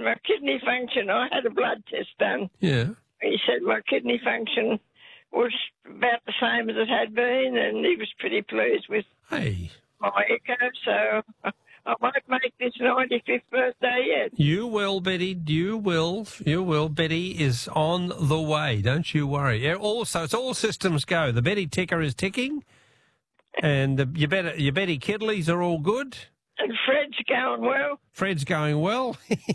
my kidney function, I had a blood test done. Yeah. He said my kidney function was about the same as it had been, and he was pretty pleased with Hey. my echo, so I might make this 95th birthday yet. You will, Betty. You will. You will. Betty is on the way. Don't you worry. Yeah, also, it's all systems go. The Betty ticker is ticking, and your Betty Kidleys are all good. And Fred's going well. Fred's going well.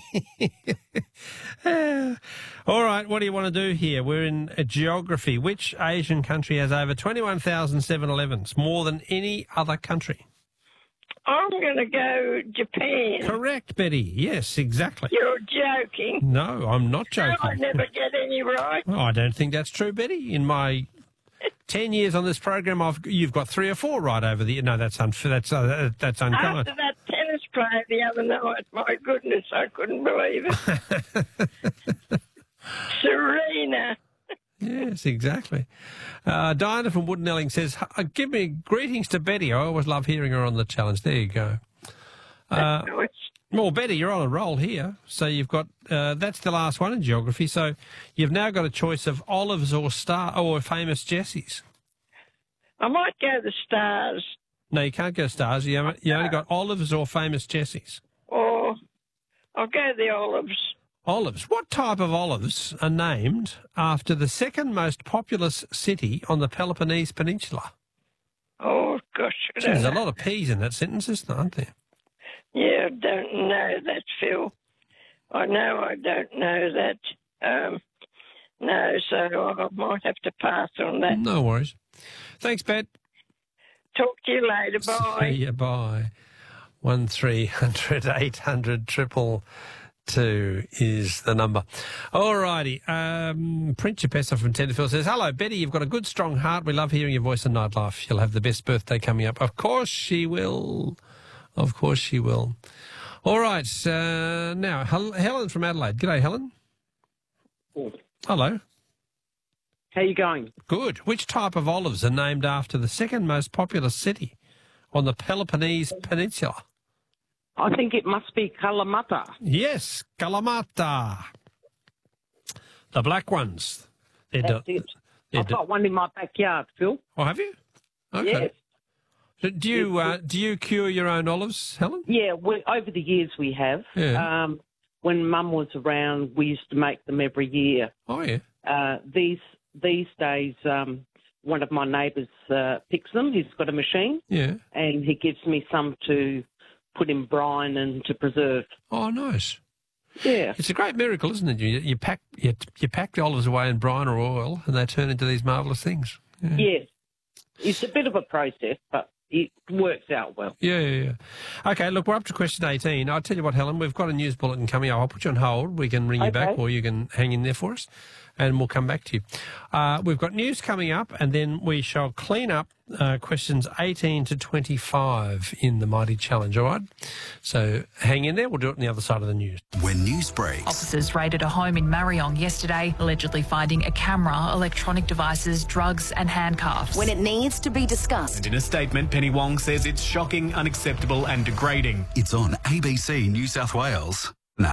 All right, what do you want to do here? We're in geography. Which Asian country has over 21,000 7-Elevens, more than any other country? I'm going to go Japan. Correct, Betty. Yes, exactly. You're joking. No, I'm not joking. No, I never get any right. Oh, I don't think that's true, Betty. In my 10 years on this program, you've got 3 or 4 right over the... No, that's uncommon. After that tennis play the other night, my goodness, I couldn't believe it. Serena. Yes, exactly. Diana from Woodenelling says, give me greetings to Betty. I always love hearing her on the challenge. There you go. That's nice. Well, Betty, you're on a roll here. So you've got, that's the last one in geography. So you've now got a choice of Olives or Famous Jessies. I might go the Stars. No, you can't go Stars. You only got Olives or Famous Jessies. Or I'll go the Olives. Olives. What type of olives are named after the second most populous city on the Peloponnese Peninsula? Oh, gosh. There's a lot of P's in that sentence, isn't there, aren't there? Yeah, I don't know that, Phil. I know I don't know that. No, so I might have to pass on that. No worries. Thanks, Bet. Talk to you later. Bye. See you, bye. 1300 800 222 is the number. All righty. Prince Chapessa from Tenterfield says, hello, Betty, you've got a good, strong heart. We love hearing your voice on Nightlife. You'll have the best birthday coming up. Of course she will. Of course she will. All right. Now, Helen from Adelaide. G'day, Helen. Hello. How you going? Good. Which type of olives are named after the second most populous city on the Peloponnese Peninsula? I think it must be Kalamata. Yes, Kalamata. The black ones. That's it. I've got one in my backyard, Phil. Oh, have you? Okay. Yes. So do you cure your own olives, Helen? Yeah, over the years we have. Yeah. When Mum was around, we used to make them every year. Oh, yeah. These days, one of my neighbours picks them. He's got a machine. Yeah. And he gives me some to put in brine and to preserve. Oh, nice. Yeah. It's a great miracle, isn't it? You pack the olives away in brine or oil and they turn into these marvellous things. Yeah. Yes. It's a bit of a process, but it works out well. Yeah. Okay, look, we're up to question 18. I'll tell you what, Helen, we've got a news bulletin coming up. I'll put you on hold. We can ring you back or you can hang in there for us and we'll come back to you. We've got news coming up and then we shall clean up questions 18 to 25 in the Mighty Challenge, all right? So hang in there. We'll do it on the other side of the news. When news breaks. Officers raided a home in Marryong yesterday, allegedly finding a camera, electronic devices, drugs and handcuffs. When it needs to be discussed. And in a statement, Penny Wong says it's shocking, unacceptable and degrading. It's on ABC New South Wales. Nah.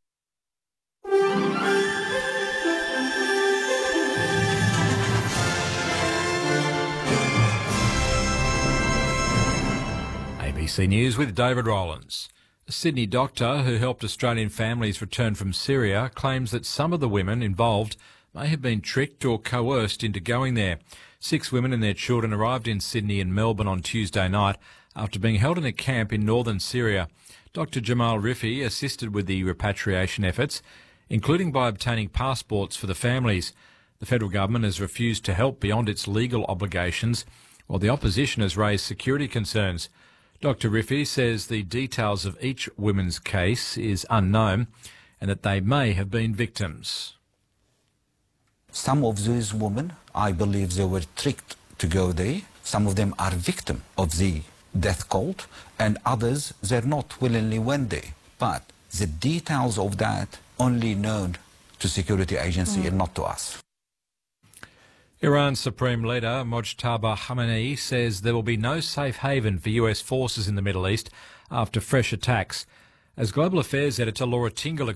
ABC News with David Rollins. A Sydney doctor who helped Australian families return from Syria claims that some of the women involved may have been tricked or coerced into going there. 6 women and their children arrived in Sydney and Melbourne on Tuesday night after being held in a camp in northern Syria. Dr Jamal Rifi assisted with the repatriation efforts, including by obtaining passports for the families. The federal government has refused to help beyond its legal obligations, while the opposition has raised security concerns. Dr Rifi says the details of each woman's case is unknown and that they may have been victims. Some of those women, I believe they were tricked to go there. Some of them are victims of the death cult, and others, they're not willingly went there. But the details of that only known to security agency and not to us. Iran's Supreme Leader Mojtaba Khamenei says there will be no safe haven for US forces in the Middle East after fresh attacks. As Global Affairs editor Laura Tingle